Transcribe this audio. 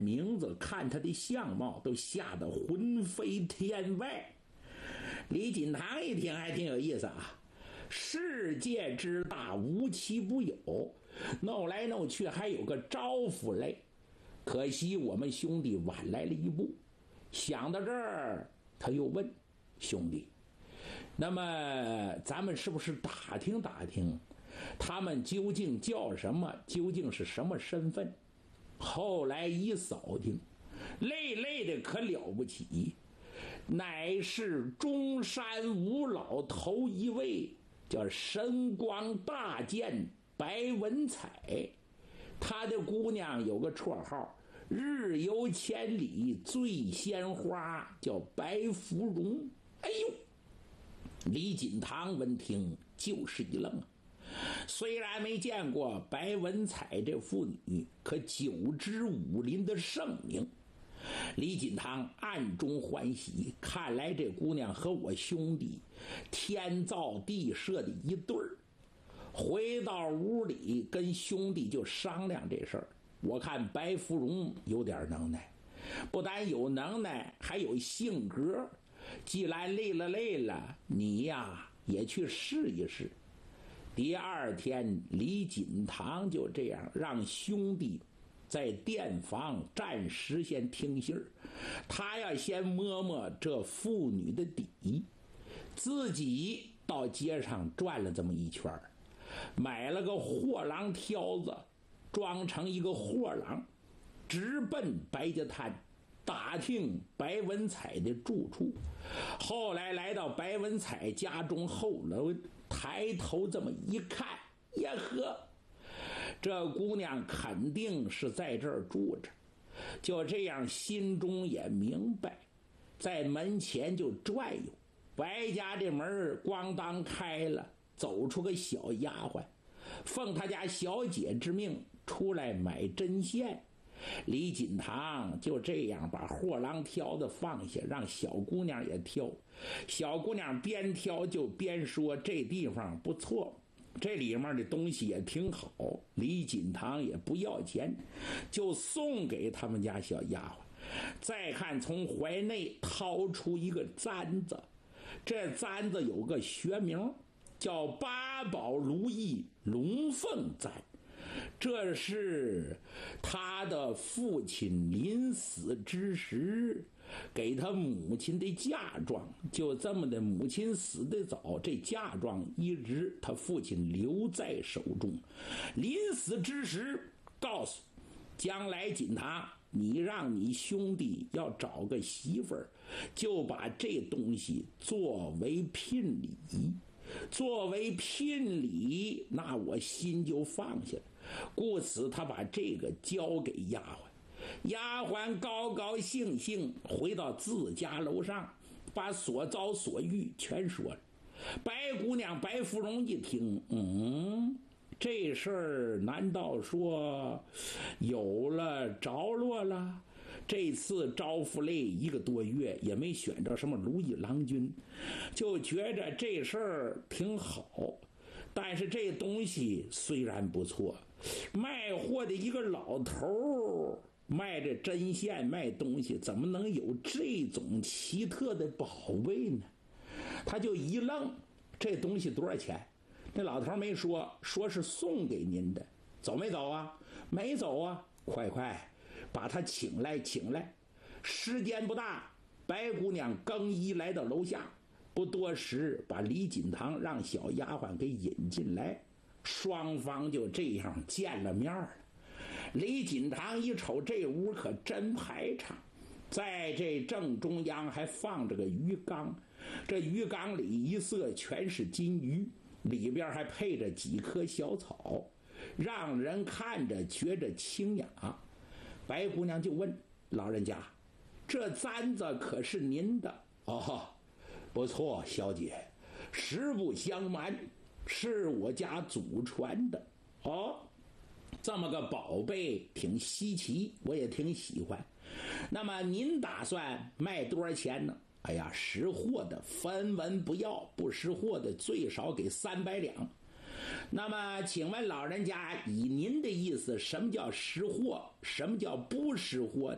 名字看他的相貌都吓得魂飞天外。李锦堂一听还挺有意思啊，世界之大无奇不有，弄来弄去还有个招呼来，可惜我们兄弟晚来了一步。想到这儿，他又问兄弟，那么咱们是不是打听打听他们究竟叫什么，究竟是什么身份？后来一扫听，累的可了不起，乃是中山五老头一位，叫神光大剑白文彩。他的姑娘有个绰号，日游千里醉鲜花，叫白芙蓉。哎呦，李锦堂闻听就是一愣啊！虽然没见过白文彩这妇女，可久知武林的盛名。李锦堂暗中欢喜，看来这姑娘和我兄弟天造地设的一对儿。回到屋里跟兄弟就商量这事儿。我看白芙蓉有点能耐，不但有能耐，还有性格。既然累了，你呀也去试一试。第二天，李锦堂就这样让兄弟在店房暂时先听信儿，他要先摸摸这妇女的底。自己到街上转了这么一圈，买了个货郎挑子，装成一个货郎，直奔白家滩打听白文彩的住处。后来来到白文彩家中后楼，抬头这么一看，呀呵，这姑娘肯定是在这儿住着。就这样心中也明白，在门前就转悠。白家这门咣当开了，走出个小丫鬟，奉他家小姐之命出来买针线。李锦堂就这样把货郎挑子放下，让小姑娘也挑。小姑娘边挑就边说，这地方不错，这里面的东西也挺好。李锦堂也不要钱，就送给他们家小丫鬟。再看从怀内掏出一个簪子，这簪子有个学名，叫八宝如意龙凤簪。这是他的父亲临死之时给他母亲的嫁妆，就这么的，母亲死得早，这嫁妆一直他父亲留在手中。临死之时告诉将来锦堂，你让你兄弟要找个媳妇儿，就把这东西作为聘礼。作为聘礼，那我心就放下了。故此他把这个交给丫鬟，丫鬟高高兴兴回到自家楼上，把所遭所遇全说了。白姑娘白芙蓉一听，这事儿难道说有了着落了？这次招抚了1个多月，也没选着什么如意郎君，就觉着这事儿挺好。但是这东西虽然不错，卖货的一个老头卖着针线卖东西，怎么能有这种奇特的宝贝呢？他就一愣，这东西多少钱？那老头没说，说是送给您的。走没走啊？没走啊。快把他请来。时间不大，白姑娘更衣来到楼下，不多时把李锦堂让小丫鬟给引进来，双方就这样见了面了。李锦堂一瞅，这屋可真排场，在这正中央还放着个鱼缸，这鱼缸里一色全是金鱼，里边还配着几棵小草，让人看着觉着清雅。白姑娘就问老人家，这簪子可是您的？哦，不错，小姐，实不相瞒，是我家祖传的。哦，这么个宝贝挺稀奇，我也挺喜欢。那么您打算卖多少钱呢？哎呀，识货的分文不要，不识货的最少给300两。那么请问老人家，以您的意思，什么叫识货，什么叫不识货呢？